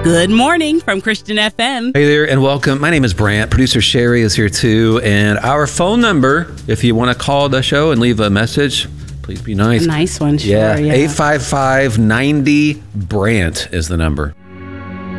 Good morning from Christian FM. Hey there and welcome. My name is Brant. Producer Sherry is here too. And our phone number, if you want to call the show and leave a message, please be nice. A nice one, sure. Yeah. 855-90-BRANT is the number.